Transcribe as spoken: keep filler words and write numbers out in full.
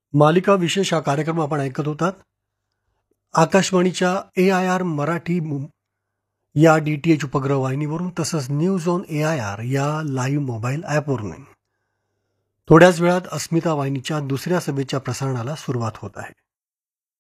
मालिका विशेष हा कार्यक्रम आपण ऐकत होतात आकाशवाणीच्या ए आय आर मराठी मु- या डी टी एच उपग्रह वाहिनीवरून तसंच news on A I R या लाईव्ह मोबाईल ॲपवरून. थोड्याच वेळात अस्मिता वाहिनीच्या दुसऱ्या सभेच्या प्रसारणाला सुरुवात होत आहे.